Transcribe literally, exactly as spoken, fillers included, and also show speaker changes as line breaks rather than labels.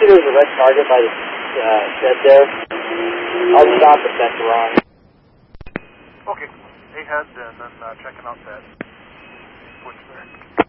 there's a red target by the uh, shed there. I'll stop if that's wrong.
Okay. Ahead and then uh, checking out that switch there.